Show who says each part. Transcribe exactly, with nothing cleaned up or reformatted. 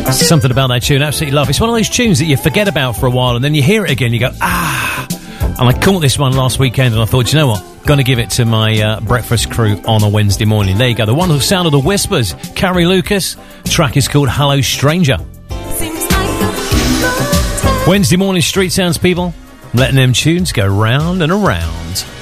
Speaker 1: Something about that tune, absolutely love. It's one of those tunes that you forget about for a while and then you hear it again, you go, ah. And I caught this one last weekend and I thought, you know what? Going to give it to my uh, breakfast crew on a Wednesday morning. There you go. The wonderful sound of the Whispers. Carrie Lucas. Track is called Hello Stranger. Wednesday morning street sounds, people. Letting them tunes go round and around.